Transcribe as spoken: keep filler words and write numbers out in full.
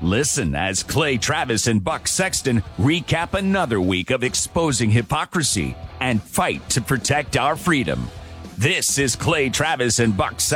Listen as Clay Travis and Buck Sexton recap another week of exposing hypocrisy and fight to protect our freedom. This is Clay Travis and Buck Sexton.